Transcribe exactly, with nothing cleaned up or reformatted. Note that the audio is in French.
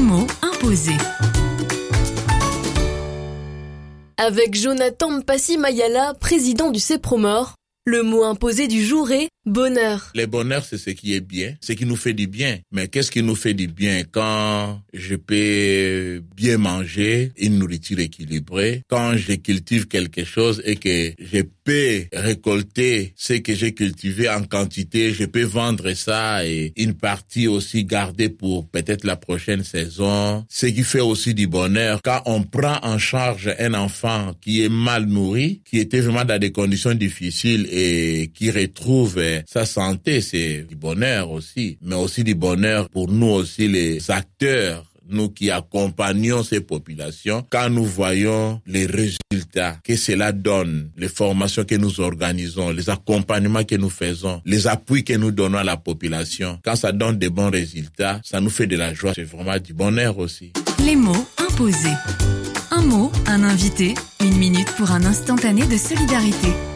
mots imposés. Avec Jonathan Mpassi Mayala, président du CEPROMOR, le mot imposé du jour est bonheur. Le bonheur, c'est ce qui est bien, ce qui nous fait du bien. Mais qu'est-ce qui nous fait du bien? Quand je peux bien manger, une nourriture équilibrée, quand je cultive quelque chose et que je peux récolter ce que j'ai cultivé en quantité, je peux vendre ça et une partie aussi garder pour peut-être la prochaine saison. Ce qui fait aussi du bonheur, quand on prend en charge un enfant qui est mal nourri, qui était vraiment dans des conditions difficiles et qui retrouve sa santé, c'est du bonheur aussi, mais aussi du bonheur pour nous aussi les acteurs, nous qui accompagnons ces populations, quand nous voyons les résultats que cela donne, les formations que nous organisons, les accompagnements que nous faisons, les appuis que nous donnons à la population, quand ça donne de bons résultats, ça nous fait de la joie, c'est vraiment du bonheur aussi. Les mots imposés. Un mot, un invité, une minute pour un instantané de solidarité.